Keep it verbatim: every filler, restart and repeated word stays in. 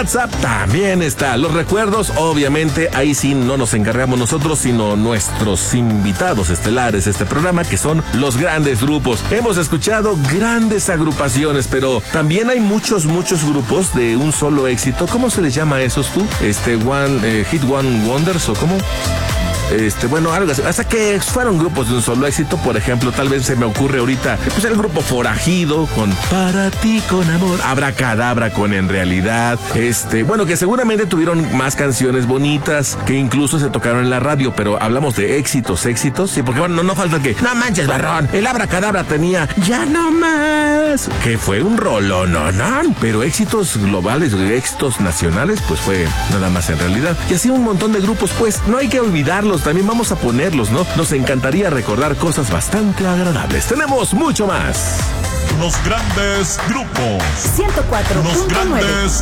WhatsApp también está. Los recuerdos, obviamente, ahí sí no nos encargamos nosotros, sino nuestros invitados estelares de este programa, que son los grandes grupos. Hemos escuchado grandes agrupaciones, pero también hay muchos, muchos grupos de un solo éxito. ¿Cómo se les llama a esos tú? Este, One, eh, Hit One Wonders, ¿o cómo? Este, bueno, algo así. Hasta que fueron grupos de un solo éxito, por ejemplo, tal vez se me ocurre ahorita, pues el grupo Forajido con Para ti con amor, Abracadabra con En realidad, este, bueno, que seguramente tuvieron más canciones bonitas que incluso se tocaron en la radio, pero hablamos de éxitos, éxitos, sí, porque bueno, no, no falta que, no manches, Barrón, el Abracadabra tenía Ya no más, que fue un rolón, no, no, pero éxitos globales, éxitos nacionales, pues fue nada más En realidad. Y así un montón de grupos, pues no hay que olvidarlos. También vamos a ponerlos, ¿no? Nos encantaría recordar cosas bastante agradables. Tenemos mucho más. Los grandes grupos. ciento cuatro punto nueve. Los grandes